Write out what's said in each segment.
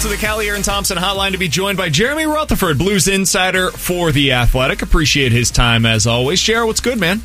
To the Callie and Thompson hotline to be joined by Jeremy Rutherford, Blues insider for The Athletic. Appreciate his time as always. Jer, what's good, man?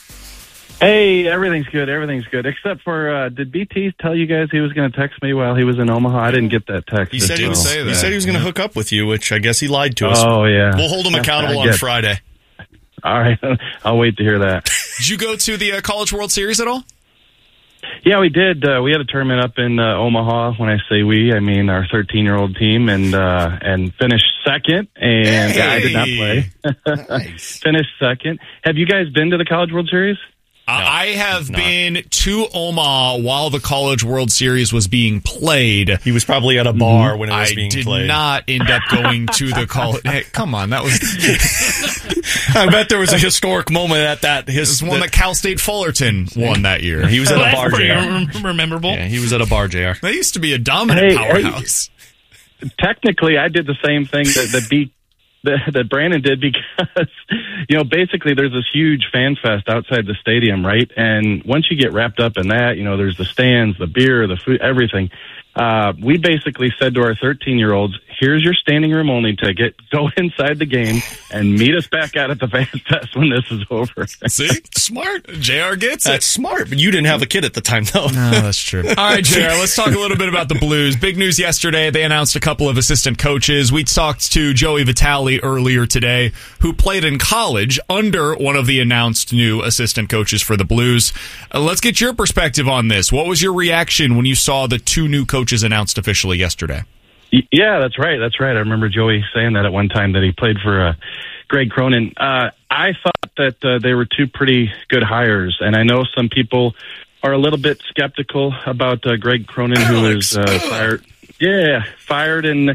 Hey, everything's good. Everything's good. Except for, did BT tell you guys he was going to text me while he was in Omaha? I didn't get that text. He said he was going to hook up with you, which I guess he lied to us. Oh, yeah. We'll hold him accountable on Friday. All right. I'll wait to hear that. Did you go to the College World Series at all? Yeah, we did. We had a tournament up in Omaha. When I say we, I mean our 13-year-old team, and finished second. And I did not play. Nice. Finished second. Have you guys been to the College World Series? I have been to Omaha while the College World Series was being played. He was probably at a bar when it was being played. I did not end up going to the college. Hey, come on, that was. I bet there was a historic moment at that. It was one that Cal State Fullerton won that year. He was at a bar, JR. Memorable. Yeah, he was at a bar, JR. That used to be a dominant powerhouse. Technically, I did the same thing that Brandon did because, basically there's this huge fan fest outside the stadium, right? And once you get wrapped up in that, there's the stands, the beer, the food, everything. We basically said to our 13-year-olds, here's your standing room only ticket. Go inside the game and meet us back out at the fan fest when this is over. See? Smart. JR gets it. That's smart, but you didn't have a kid at the time, though. No, that's true. All right, JR, let's talk a little bit about the Blues. Big news yesterday. They announced a couple of assistant coaches. We talked to Joey Vitale earlier today, who played in college under one of the announced new assistant coaches for the Blues. Let's get your perspective on this. What was your reaction when you saw the two new coaches announced officially yesterday? Yeah, that's right. I remember Joey saying that at one time that he played for Greg Cronin. I thought that they were two pretty good hires, and I know some people are a little bit skeptical about Greg Cronin, who was fired. Yeah, fired in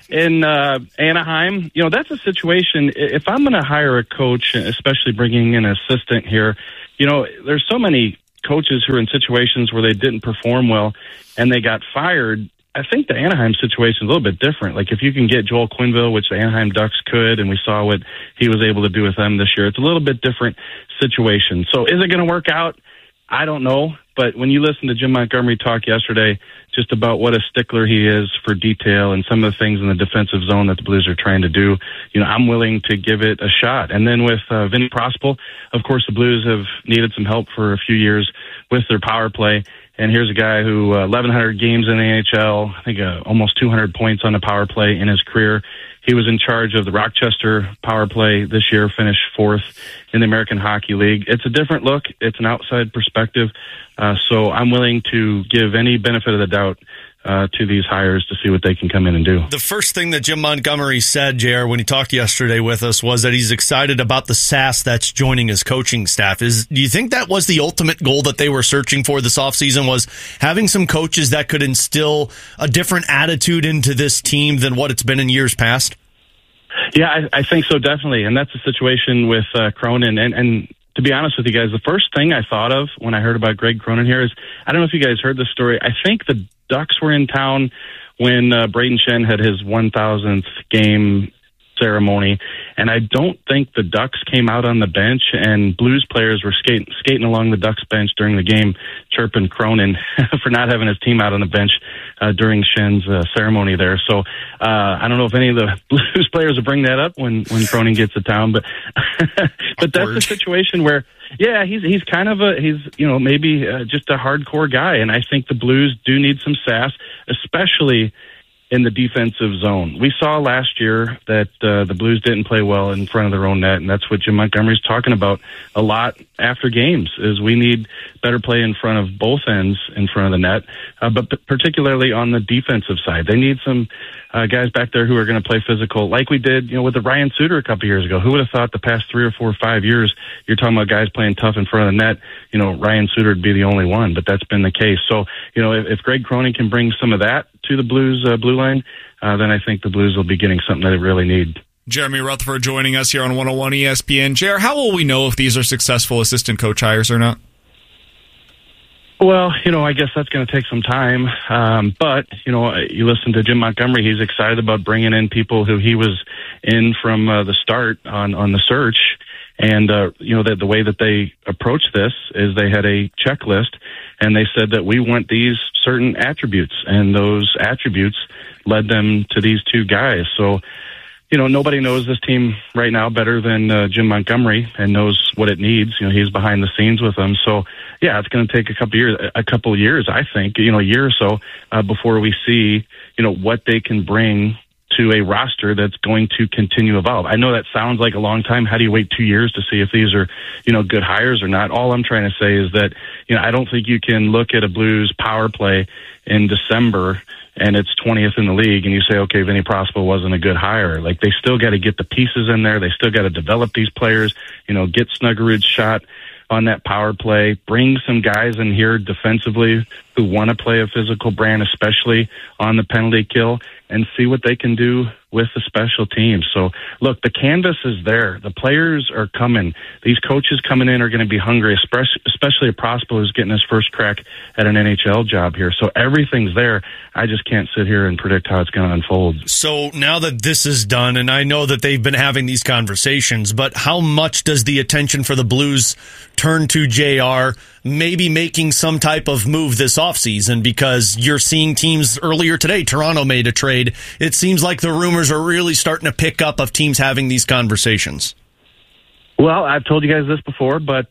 Anaheim. That's a situation. If I'm going to hire a coach, especially bringing in an assistant here, there's so many coaches who are in situations where they didn't perform well and they got fired. I think the Anaheim situation is a little bit different. Like if you can get Joel Quenneville, which the Anaheim Ducks could, and we saw what he was able to do with them this year, it's a little bit different situation. So is it going to work out? I don't know. But when you listen to Jim Montgomery talk yesterday just about what a stickler he is for detail and some of the things in the defensive zone that the Blues are trying to do, I'm willing to give it a shot. And then with Vinny Prospal, of course, the Blues have needed some help for a few years with their power play. And here's a guy who 1,100 games in the NHL, I think almost 200 points on the power play in his career. He was in charge of the Rochester power play this year, finished fourth in the American Hockey League. It's a different look. It's an outside perspective. So I'm willing to give any benefit of the doubt to these hires to see what they can come in and do. The first thing that Jim Montgomery said, JR, when he talked yesterday with us, was that he's excited about the sass that's joining his coaching staff. Do you think that was the ultimate goal that they were searching for this offseason, was having some coaches that could instill a different attitude into this team than what it's been in years past? Yeah, I think so, definitely. And that's the situation with Cronin. And to be honest with you guys, the first thing I thought of when I heard about Greg Cronin here is, I don't know if you guys heard this story. I think the Ducks were in town when Braden Shen had his 1,000th game ceremony, and I don't think the Ducks came out on the bench, and Blues players were skating along the Ducks bench during the game, chirping Cronin for not having his team out on the bench during Shen's ceremony there. So I don't know if any of the Blues players will bring that up when Cronin gets to town, but but that's the situation where, yeah, he's kind of maybe just a hardcore guy, and I think the Blues do need some sass, especially in the defensive zone. We saw last year that the Blues didn't play well in front of their own net, and that's what Jim Montgomery's talking about a lot after games, is we need better play in front of both ends in front of the net, but particularly on the defensive side. They need some guys back there who are going to play physical, like we did with the Ryan Suter a couple years ago. Who would have thought the past 3 or 4 or 5 years, you're talking about guys playing tough in front of the net, Ryan Suter would be the only one, but that's been the case. So, if Greg Cronin can bring some of that to the Blues blue line, then I think the Blues will be getting something that they really need. Jeremy Rutherford joining us here on 101 ESPN. Jer, how will we know if these are successful assistant coach hires or not? Well, I guess that's going to take some time. But, you listen to Jim Montgomery, he's excited about bringing in people who he was in from the start on the search. And, the way that they approached this is they had a checklist, and they said that we want these certain attributes, and those attributes led them to these two guys. So, nobody knows this team right now better than Jim Montgomery and knows what it needs. He's behind the scenes with them. So, yeah, it's going to take a couple of years, I think, a year or so before we see, what they can bring to a roster that's going to continue to evolve. I know that sounds like a long time. How do you wait 2 years to see if these are, good hires or not? All I'm trying to say is that, I don't think you can look at a Blues power play in December and it's 20th in the league, and you say, okay, Vinny Prospal wasn't a good hire. Like, they still got to get the pieces in there. They still got to develop these players, get Snuggerud's shot on that power play, bring some guys in here defensively who want to play a physical brand, especially on the penalty kill, and see what they can do with the special teams. So, look, the canvas is there. The players are coming. These coaches coming in are going to be hungry, especially a Prospal who's getting his first crack at an NHL job here. So everything's there. I just can't sit here and predict how it's going to unfold. So now that this is done, and I know that they've been having these conversations, but how much does the attention for the Blues turn to JR maybe making some type of move this offseason? Because you're seeing teams earlier today, Toronto made a trade. It seems like the rumors are really starting to pick up of teams having these conversations. Well, I've told you guys this before, but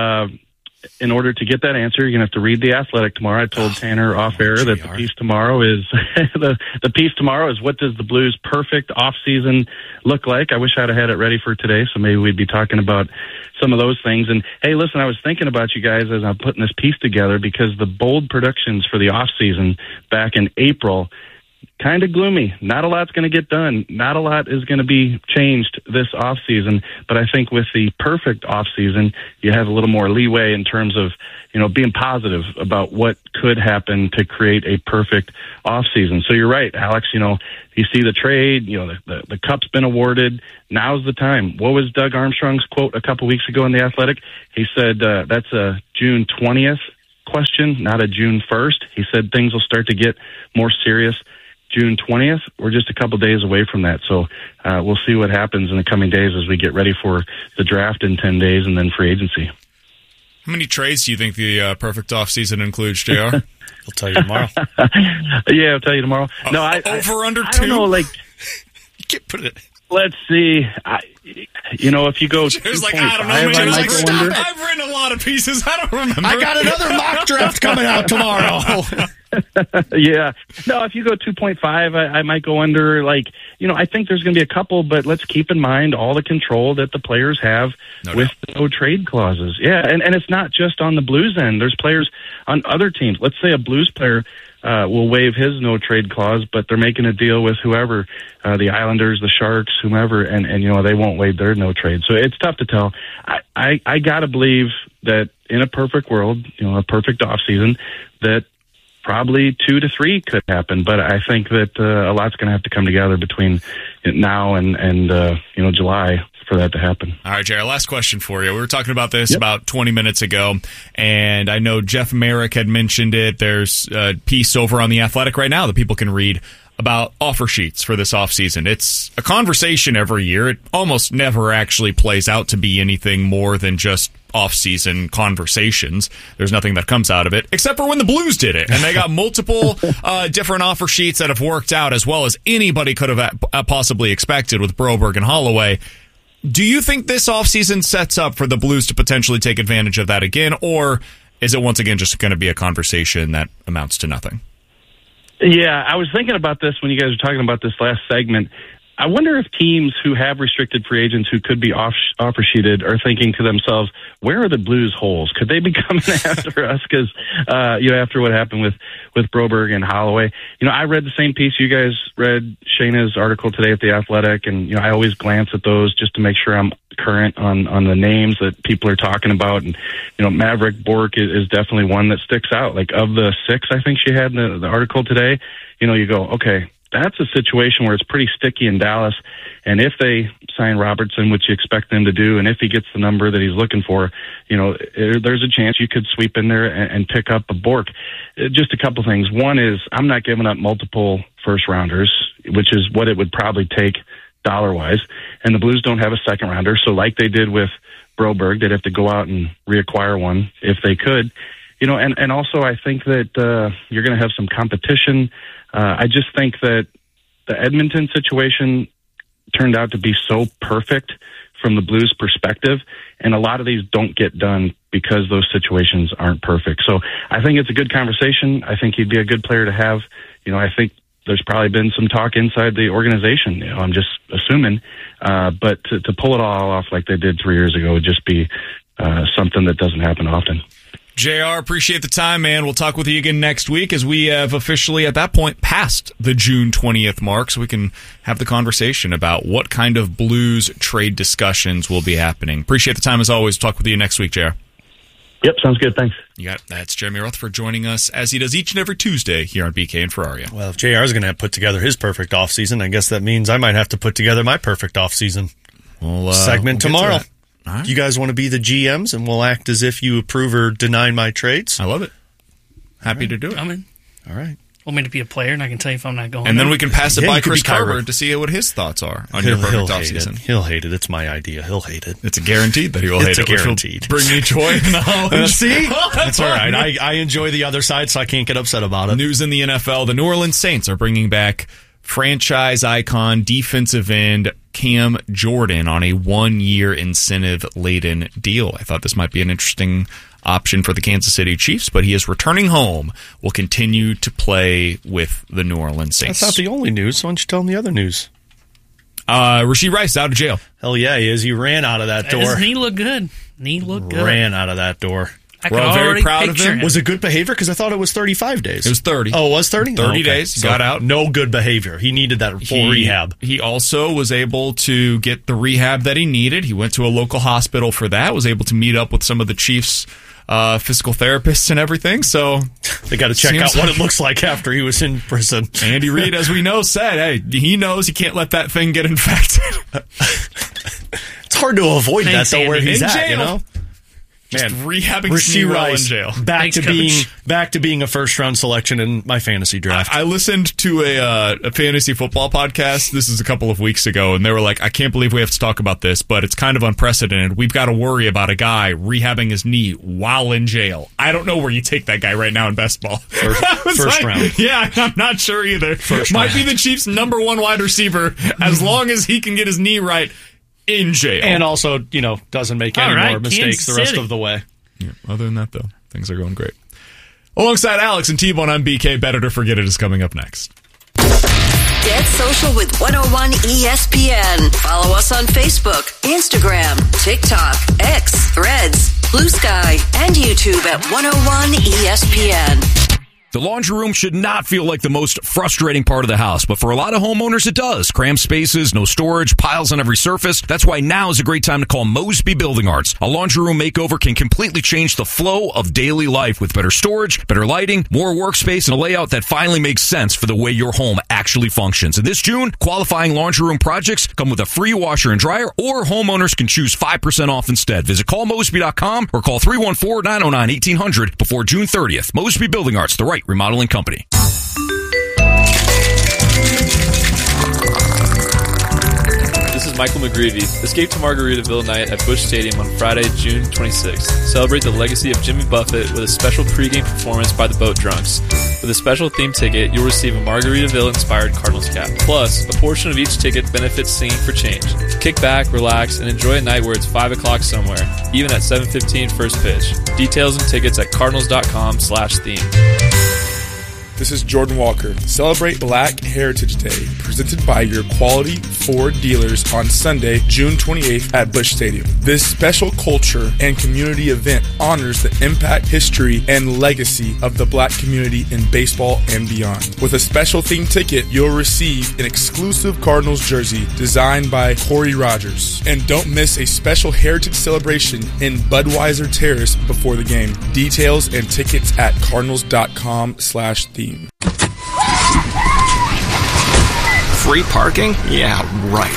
in order to get that answer, you're going to have to read The Athletic tomorrow. I told Tanner off air that the piece tomorrow is the piece tomorrow is what does the Blues' perfect offseason look like? I wish I'd have had it ready for today, so maybe we'd be talking about some of those things. And hey, listen, I was thinking about you guys as I'm putting this piece together, because the bold predictions for the offseason back in April, kind of gloomy. Not a lot's going to get done. Not a lot is going to be changed this offseason. But I think with the perfect offseason, you have a little more leeway in terms of, being positive about what could happen to create a perfect offseason. So you're right, Alex. You see the trade, the cup's been awarded. Now's the time. What was Doug Armstrong's quote a couple weeks ago in The Athletic? He said that's a June 20th question, not a June 1st. He said things will start to get more serious June 20th. We're just a couple days away from that. So we'll see what happens in the coming days as we get ready for the draft in 10 days and then free agency. How many trades do you think the perfect offseason includes, JR? I'll tell you tomorrow. Yeah, I'll tell you tomorrow. No, over under 2? I don't know, you can't put it. Let's see. If you go, it was like, I don't know, man. Like, stop. I've written a lot of pieces. I don't remember. I got another mock draft coming out tomorrow. Yeah. No, if you go 2.5, I might go under. I think there's going to be a couple, but let's keep in mind all the control that the players have with no trade clauses. Yeah, and it's not just on the Blues end. There's players on other teams. Let's say a Blues player will waive his no trade clause, but they're making a deal with whoever, the Islanders, the Sharks, whomever, and they won't waive their no trade. So it's tough to tell. I gotta believe that in a perfect world, a perfect offseason, that probably 2 to 3 could happen. But I think that a lot's going to have to come together between now and July for that to happen. All right, Jared, last question for you. We were talking about this about 20 minutes ago, and I know Jeff Merrick had mentioned it. There's a piece over on The Athletic right now that people can read about offer sheets for this offseason. It's a conversation every year. It almost never actually plays out to be anything more than just off-season conversations. There's nothing that comes out of it, except for when the Blues did it. And they got multiple different offer sheets that have worked out as well as anybody could have possibly expected with Broberg and Holloway. Do you think this offseason sets up for the Blues to potentially take advantage of that again, or is it once again just going to be a conversation that amounts to nothing? Yeah, I was thinking about this when you guys were talking about this last segment. I wonder if teams who have restricted free agents who could be offer sheeted are thinking to themselves, where are the Blues holes? Could they be coming after us? Because, after what happened with Broberg and Holloway, I read the same piece you guys read, Shayna's article today at The Athletic, and, I always glance at those just to make sure I'm current on the names that people are talking about. And, Maverick Bourque is definitely one that sticks out. Like, of the 6, I think she had in the article today, you go, okay, that's a situation where it's pretty sticky in Dallas. And if they sign Robertson, which you expect them to do, and if he gets the number that he's looking for, there's a chance you could sweep in there and pick up a Bourque. Just a couple things. One is I'm not giving up multiple first rounders, which is what it would probably take dollar-wise. And the Blues don't have a second rounder. So like they did with Broberg. They'd have to go out and reacquire one if they could. And also I think that you're going to have some competition. I just think that the Edmonton situation turned out to be so perfect from the Blues' perspective, and a lot of these don't get done because those situations aren't perfect. So I think it's a good conversation. I think he'd be a good player to have. I think there's probably been some talk inside the organization. I'm just assuming. But to pull it all off like they did 3 years ago would just be something that doesn't happen often. JR, appreciate the time, man. We'll talk with you again next week as we have officially, at that point, passed the June 20th mark, so we can have the conversation about what kind of Blues trade discussions will be happening. Appreciate the time, as always. Talk with you next week, JR. Yep, sounds good. Thanks. That's Jeremy Rutherford joining us, as he does each and every Tuesday here on BK and Ferraria. Well, if JR is going to have put together his perfect offseason, I guess that means I might have to put together my perfect offseason. Segment tomorrow. Right. You guys want to be the GMs, and we'll act as if you approve or deny my trades? I love it. Happy to do it. I'm in. All right. Want me to be a player, and I can tell you if I'm not going. And then we can pass it by Chris Kyra Carver to see what his thoughts are on your perfect offseason. He'll hate it. It's my idea. He'll hate it. It's a guaranteed that he will hate it. It's a guaranteed. Bring me joy and knowledge. See? That's all right. I enjoy the other side, so I can't get upset about it. News in the NFL. The New Orleans Saints are bringing back franchise icon defensive end Cam Jordan on a 1-year incentive-laden deal. I thought this might be an interesting option for the Kansas City Chiefs, but he is returning home, will continue to play with the New Orleans Saints. That's not the only news, so why don't you tell them the other news? Rashee Rice out of jail. Hell yeah, he is. He ran out of that door. His knee looked good. Ran out of that door. We're all very proud of him. Was it good behavior? Because I thought it was 35 days. It was 30. Oh, it was 30? 30 days. So got out. No good behavior. He needed that full rehab. He also was able to get the rehab that he needed. He went to a local hospital for that, was able to meet up with some of the Chiefs' physical therapists and everything. So they got to check out what it looks like after he was in prison. Andy Reid, as we know, said, hey, he knows he can't let that thing get infected. It's hard to avoid that, though, where he's at, you know? Just rehabbing Rashee Rice in jail. Back to being a first-round selection in my fantasy draft. I listened to a fantasy football podcast. This is a couple of weeks ago, and they were like, I can't believe we have to talk about this, but it's kind of unprecedented. We've got to worry about a guy rehabbing his knee while in jail. I don't know where you take that guy right now in best ball. First round. Yeah, I'm not sure either. Might be the Chiefs' number one wide receiver as long as he can get his knee right. In jail. And also, doesn't make any more mistakes the rest of the way. Yeah, other than that, though, things are going great. Alongside Alex and T-Bone, I'm BK. Better to Forget It is coming up next. Get social with 101 ESPN. Follow us on Facebook, Instagram, TikTok, X, Threads, Blue Sky, and YouTube at 101 ESPN. The laundry room should not feel like the most frustrating part of the house, but for a lot of homeowners, it does. Cramped spaces, no storage, piles on every surface. That's why now is a great time to call Mosby Building Arts. A laundry room makeover can completely change the flow of daily life with better storage, better lighting, more workspace, and a layout that finally makes sense for the way your home actually functions. And this June, qualifying laundry room projects come with a free washer and dryer, or homeowners can choose 5% off instead. Visit callmosby.com or call 314-909-1800 before June 30th. Mosby Building Arts, the right remodeling company. This is Michael McGreevy. Escape to Margaritaville night at Busch Stadium on Friday, June 26th. Celebrate the legacy of Jimmy Buffett with a special pregame performance by the Boat Drunks. With a special theme ticket, you'll receive a Margaritaville-inspired Cardinals cap. Plus, a portion of each ticket benefits Singing for Change. Kick back, relax, and enjoy a night where it's 5 o'clock somewhere, even at 7:15 first pitch. Details and tickets at cardinals.com/theme. This is Jordan Walker. Celebrate Black Heritage Day, presented by your quality Ford dealers on Sunday, June 28th at Busch Stadium. This special culture and community event honors the impact, history, and legacy of the Black community in baseball and beyond. With a special theme ticket, you'll receive an exclusive Cardinals jersey designed by Corey Rogers. And don't miss a special heritage celebration in Budweiser Terrace before the game. Details and tickets at cardinals.com/theme. Free parking? Yeah, right.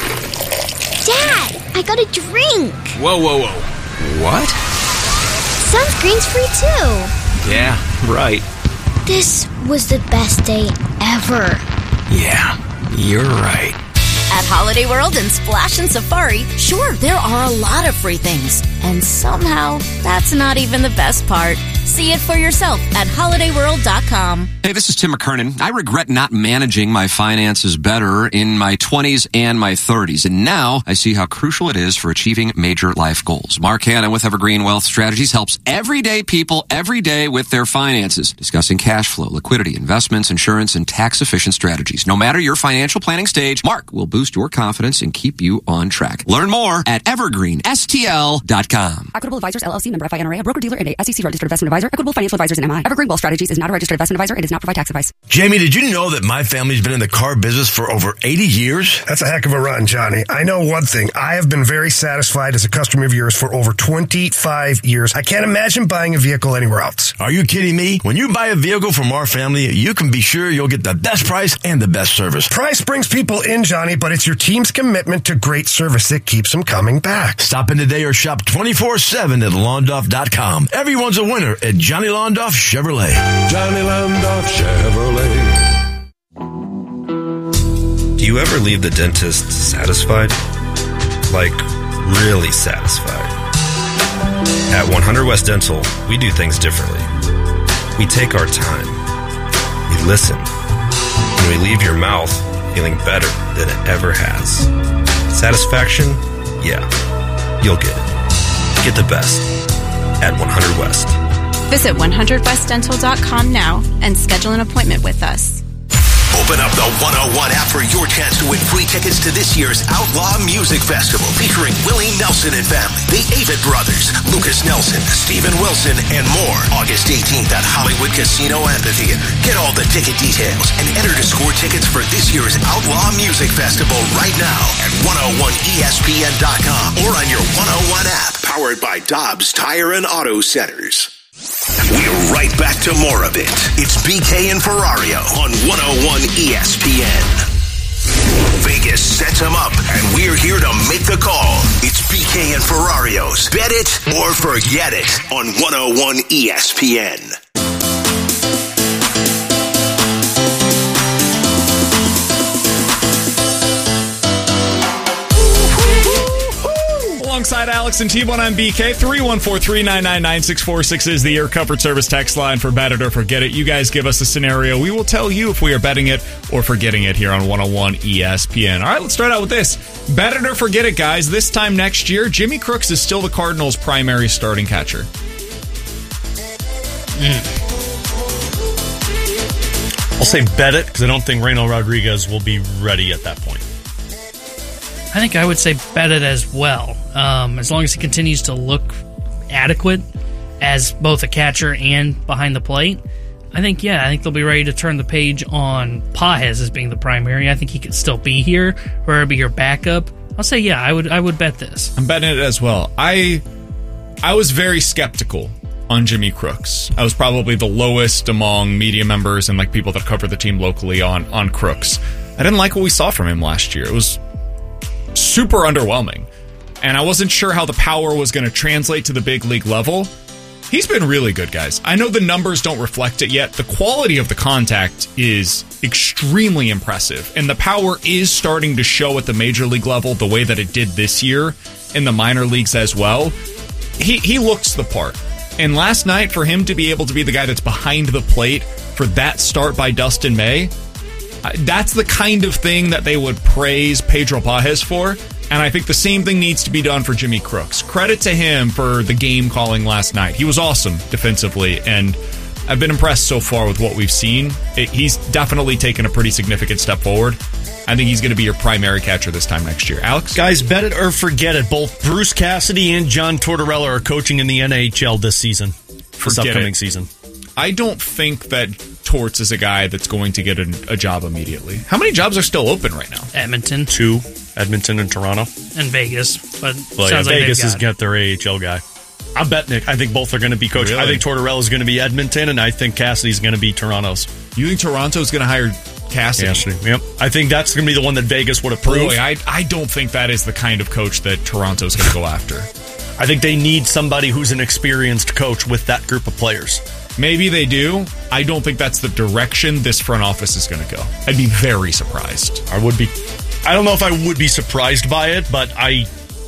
Dad, I got a drink. Whoa. What? Sunscreen's free too. Yeah, right. This was the best day ever. Yeah, you're right. At Holiday World and Splash and Safari, sure, there are a lot of free things. And somehow, that's not even the best part. See it for yourself at holidayworld.com. Hey, this is Tim McKernan. I regret not managing my finances better in my 20s and my 30s. And now I see how crucial it is for achieving major life goals. Mark Hanna with Evergreen Wealth Strategies helps everyday people every day with their finances, discussing cash flow, liquidity, investments, insurance, and tax-efficient strategies. No matter your financial planning stage, Mark will boost your confidence and keep you on track. Learn more at evergreenstl.com. Equitable Advisors, LLC, member FINRA, a broker-dealer and a SEC registered investment advisor. Equitable Financial Advisors and MI. Evergreen Wealth Strategies is not a registered investment advisor and does not provide tax advice. Jamie, did you know that my family's been in the car business for over 80 years? That's a heck of a run, Johnny. I know one thing. I have been very satisfied as a customer of yours for over 25 years. I can't imagine buying a vehicle anywhere else. Are you kidding me? When you buy a vehicle from our family, you can be sure you'll get the best price and the best service. Price brings people in, Johnny, but it's your team's commitment to great service that keeps them coming back. Stop in today or shop 24/7 at Londoff.com. Everyone's a winner at Johnny Londoff Chevrolet. Johnny Londoff Chevrolet. Do you ever leave the dentist satisfied? Like, really satisfied? At 100 West Dental, we do things differently. We take our time. We listen. And we leave your mouth feeling better than it ever has. Satisfaction? Yeah. You'll get it. Get the best at 100 West. Visit 100westdental.com now and schedule an appointment with us. Open up the 101 app for your chance to win free tickets to this year's Outlaw Music Festival featuring Willie Nelson and family, the Avett Brothers, Lucas Nelson, Steven Wilson, and more. August 18th at Hollywood Casino Amphitheater. Get all the ticket details and enter to score tickets for this year's Outlaw Music Festival right now at 101ESPN.com or on your 101 app. Powered by Dobbs Tire and Auto Centers. We're right back to more of it. It's BK and Ferrario on 101 ESPN. Vegas sets them up, and we're here to make the call. It's BK and Ferrario's Bet It or Forget It on 101 ESPN. Alongside Alex and T1 on BK, 314-399-9646 is the Air Comfort Service text line for Bet It or Forget It. You guys give us a scenario. We will tell you if we are betting it or forgetting it here on 101 ESPN. All right, let's start out with this. Bet it or forget it, guys. This time next year, Jimmy Crooks is still the Cardinals' primary starting catcher. I'll say bet it because I don't think Reyno Rodriguez will be ready at that point. I think I would say bet it as well. As long as he continues to look adequate as both a catcher and behind the plate, I think they'll be ready to turn the page on Pages as being the primary. I think he could still be here or be your backup. I'll say, I would bet this. I'm betting it as well. I was very skeptical on Jimmy Crooks. I was probably the lowest among media members and people that cover the team locally on Crooks. I didn't like what we saw from him last year. It was super underwhelming. And I wasn't sure how the power was going to translate to the big league level. He's been really good, guys. I know the numbers don't reflect it yet. The quality of the contact is extremely impressive. And the power is starting to show at the major league level the way that it did this year in the minor leagues as well. He looks the part. And last night, for him to be able to be the guy that's behind the plate for that start by Dustin May, that's the kind of thing that they would praise Pedro Pages for. And I think the same thing needs to be done for Jimmy Crooks. Credit to him for the game calling last night. He was awesome defensively, and I've been impressed so far with what we've seen. He's definitely taken a pretty significant step forward. I think he's going to be your primary catcher this time next year. Alex? Guys, bet it or forget it. Both Bruce Cassidy and John Tortorella are coaching in the NHL this season. This upcoming season. I don't think that Torts is a guy that's going to get a job immediately. How many jobs are still open right now? Edmonton. 2. Edmonton and Toronto. And Vegas. But Vegas has got their AHL guy. I'm betting it. I think both are going to be coached. Really? I think Tortorella is going to be Edmonton, and I think Cassidy's going to be Toronto's. You think Toronto's going to hire Cassidy? Yep. I think that's going to be the one that Vegas would approve. Boy, I don't think that is the kind of coach that Toronto's going to go after. I think they need somebody who's an experienced coach with that group of players. Maybe they do. I don't think that's the direction this front office is going to go. I'd be very surprised. I would be. I don't know if I would be surprised by it, but I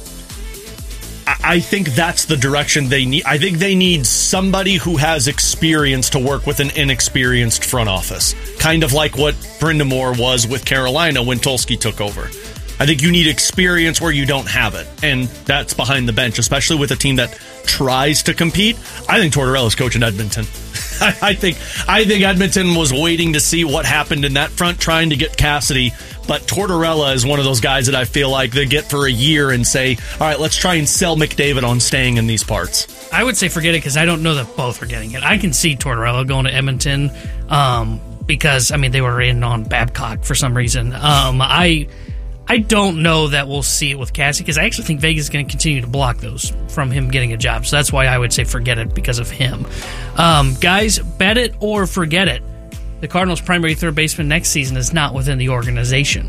think that's the direction they need. I think they need somebody who has experience to work with an inexperienced front office. Kind of like what Brind'Amour was with Carolina when Tulsky took over. I think you need experience where you don't have it, and that's behind the bench, especially with a team that tries to compete. I think Tortorella's coaching Edmonton. I think Edmonton was waiting to see what happened in that front, trying to get Cassidy. But Tortorella is one of those guys that I feel like they get for a year and say, all right, let's try and sell McDavid on staying in these parts. I would say forget it because I don't know that both are getting it. I can see Tortorella going to Edmonton because, I mean, they were in on Babcock for some reason. I don't know that we'll see it with Cassie because I actually think Vegas is going to continue to block those from him getting a job. So that's why I would say forget it because of him. Guys, bet it or forget it. The Cardinals' primary third baseman next season is not within the organization.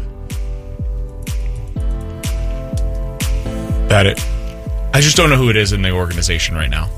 Bet it. I just don't know who it is in the organization right now.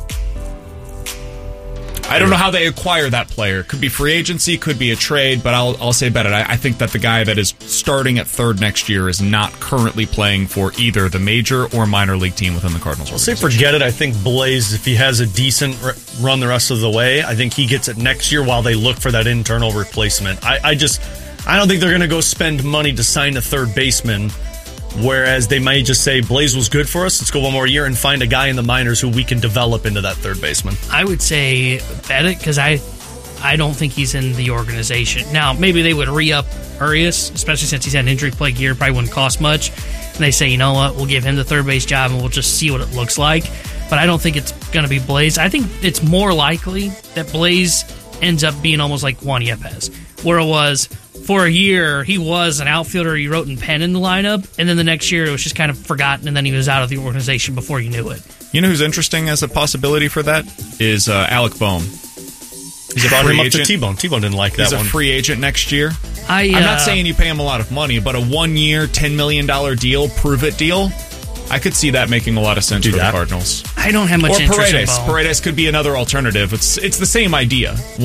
I don't know how they acquire that player. Could be free agency, could be a trade, but I'll say bet it. I think that the guy that is starting at third next year is not currently playing for either the major or minor league team within the Cardinals organization. I'll say forget it. I think Blaze, if he has a decent run the rest of the way, I think he gets it next year while they look for that internal replacement. I don't think they're going to go spend money to sign a third baseman. Whereas they might just say, Blaze was good for us, let's go one more year and find a guy in the minors who we can develop into that third baseman. I would say bet it because I don't think he's in the organization. Now, maybe they would re-up Urias, especially since he's had an injury-plagued year, probably wouldn't cost much. And they say, you know what, we'll give him the third base job and we'll just see what it looks like. But I don't think it's going to be Blaze. I think it's more likely that Blaze ends up being almost like Juan Yepez, where it was, for a year, he was an outfielder. He wrote in pen in the lineup, and then the next year it was just kind of forgotten, and then he was out of the organization before you knew it. You know who's interesting as a possibility for that is Alec Boehm. He's a free agent. T-Bone. T-Bone didn't like that He's one. He's a free agent next year. I'm not saying you pay him a lot of money, but a 1 year, $10 million deal, prove-it deal, I could see that making a lot of sense for the Cardinals. I don't have much interest in Boehm. Paredes could be another alternative. It's the same idea.